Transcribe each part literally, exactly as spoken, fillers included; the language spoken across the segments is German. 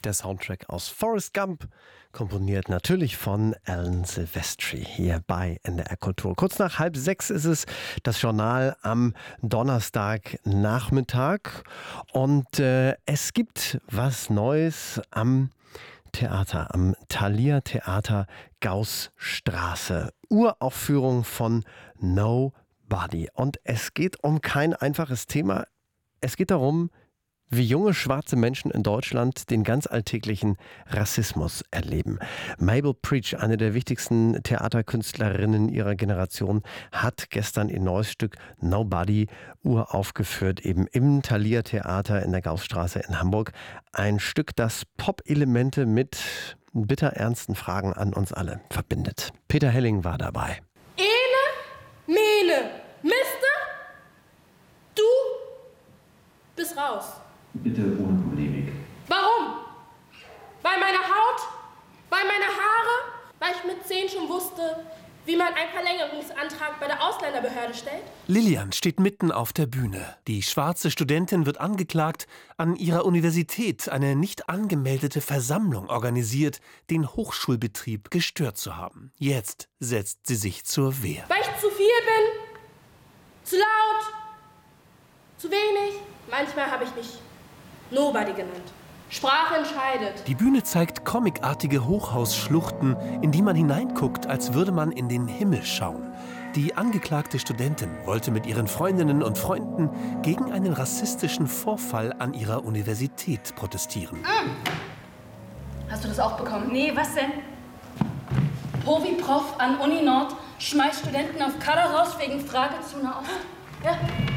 Der Soundtrack aus Forrest Gump, komponiert natürlich von Alan Silvestri, hier bei N D R Kultur. Kurz nach halb sechs ist es das Journal am Donnerstagnachmittag und äh, es gibt was Neues am Theater, am Thalia Theater Gaußstraße. Uraufführung von Nobody. Und es geht um kein einfaches Thema. Es geht darum, wie junge schwarze Menschen in Deutschland den ganz alltäglichen Rassismus erleben. Mabel Preach, eine der wichtigsten Theaterkünstlerinnen ihrer Generation, hat gestern ihr neues Stück Nobody uraufgeführt, eben im Thalia Theater in der Gaußstraße in Hamburg. Ein Stück, das Pop-Elemente mit bitterernsten Fragen an uns alle verbindet. Peter Helling war dabei. Ene, Mene, Mister, du bist raus. Bitte ohne Polemik. Warum? Weil meine Haut? Weil meine Haare? Weil ich mit zehn schon wusste, wie man einen Verlängerungsantrag bei der Ausländerbehörde stellt? Lilian steht mitten auf der Bühne. Die schwarze Studentin wird angeklagt, an ihrer Universität eine nicht angemeldete Versammlung organisiert, den Hochschulbetrieb gestört zu haben. Jetzt setzt sie sich zur Wehr. Weil ich zu viel bin? Zu laut? Zu wenig? Manchmal habe ich mich Nobody genannt. Sprache entscheidet. Die Bühne zeigt comicartige Hochhausschluchten, in die man hineinguckt, als würde man in den Himmel schauen. Die angeklagte Studentin wollte mit ihren Freundinnen und Freunden gegen einen rassistischen Vorfall an ihrer Universität protestieren. Mm. Hast du das auch bekommen? Nee, was denn? Hovi-Prof an Uni Nord schmeißt Studenten auf Kader raus wegen Frage zu Nahost. Ja.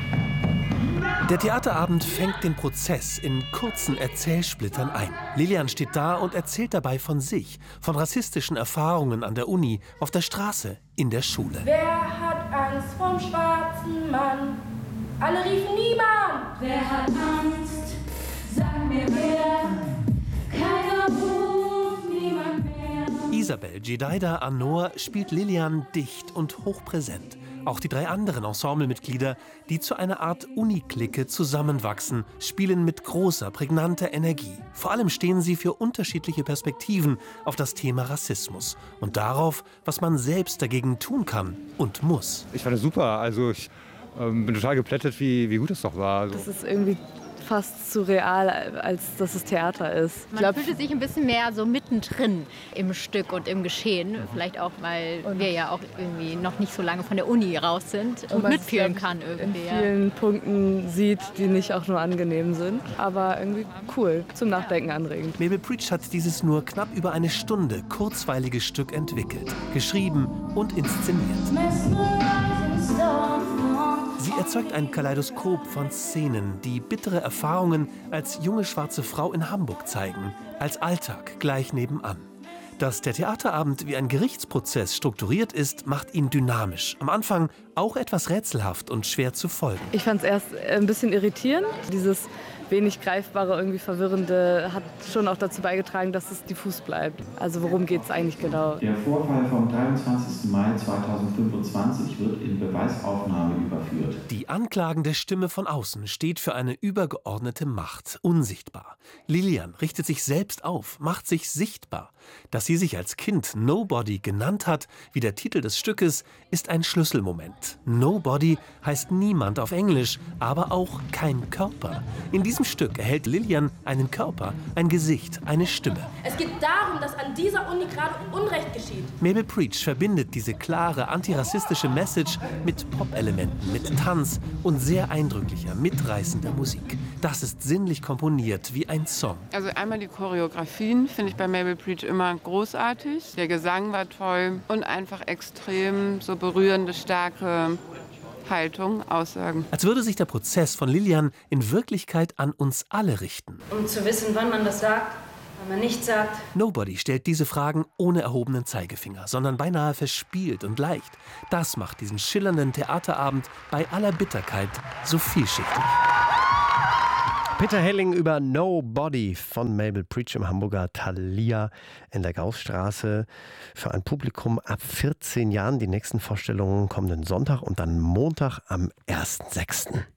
Der Theaterabend fängt den Prozess in kurzen Erzählsplittern ein. Lilian steht da und erzählt dabei von sich, von rassistischen Erfahrungen an der Uni, auf der Straße, in der Schule. Wer hat Angst vom schwarzen Mann? Alle riefen niemand. Wer hat Angst? Sag mir wer. Keiner ruft, niemand mehr. Isabel Jedida Anor spielt Lilian dicht und hochpräsent. Auch die drei anderen Ensemblemitglieder, die zu einer Art Uni-Clique zusammenwachsen, spielen mit großer, prägnanter Energie. Vor allem stehen sie für unterschiedliche Perspektiven auf das Thema Rassismus und darauf, was man selbst dagegen tun kann und muss. Ich fand es super. Also ich ähm, bin total geplättet, wie, wie gut es doch war. Also. Das ist irgendwie fast surreal, als dass es Theater ist. Man glaub, fühlte sich ein bisschen mehr so mittendrin im Stück und im Geschehen. Vielleicht auch, weil wir ja auch irgendwie noch nicht so lange von der Uni raus sind und mitfühlen kann irgendwie. In vielen ja. Punkten sieht, die nicht auch nur angenehm sind, aber irgendwie cool, zum Nachdenken anregend. Mabel Preach hat dieses nur knapp über eine Stunde kurzweilige Stück entwickelt, geschrieben und inszeniert. Sie erzeugt ein Kaleidoskop von Szenen, die bittere Erfahrungen als junge schwarze Frau in Hamburg zeigen, als Alltag gleich nebenan. Dass der Theaterabend wie ein Gerichtsprozess strukturiert ist, macht ihn dynamisch. Am Anfang auch etwas rätselhaft und schwer zu folgen. Ich fand es erst ein bisschen irritierend. Dieses wenig greifbare, irgendwie verwirrende hat schon auch dazu beigetragen, dass es diffus bleibt. Also worum geht es eigentlich genau? Der Vorfall vom dreiundzwanzigsten Mai zweitausendfünfundzwanzig wird in Beweisaufnahme überführt. Die anklagende Stimme von außen steht für eine übergeordnete Macht, unsichtbar. Lilian richtet sich selbst auf, macht sich sichtbar. Dass sie sich als Kind Nobody genannt hat, wie der Titel des Stückes, ist ein Schlüsselmoment. Nobody heißt niemand auf Englisch, aber auch kein Körper. In diesem Stück erhält Lilian einen Körper, ein Gesicht, eine Stimme. Es geht darum, dass an dieser Uni gerade Unrecht geschieht. Mabel Preach verbindet diese klare antirassistische Message mit Pop-Elementen, mit Tanz und sehr eindrücklicher, mitreißender Musik. Das ist sinnlich komponiert wie ein Song. Also einmal die Choreografien finde ich bei Mabel Preach immer großartig. Der Gesang war toll und einfach extrem so berührende, starke Haltung, Aussagen. Als würde sich der Prozess von Lilian in Wirklichkeit an uns alle richten. Um zu wissen, wann man das sagt, wann man nichts sagt. Nobody stellt diese Fragen ohne erhobenen Zeigefinger, sondern beinahe verspielt und leicht. Das macht diesen schillernden Theaterabend bei aller Bitterkeit so vielschichtig. Peter Helling über Nobody von Mabel Preach im Hamburger Thalia in der Gaußstraße für ein Publikum ab vierzehn Jahren. Die nächsten Vorstellungen kommenden Sonntag und dann Montag am ersten sechsten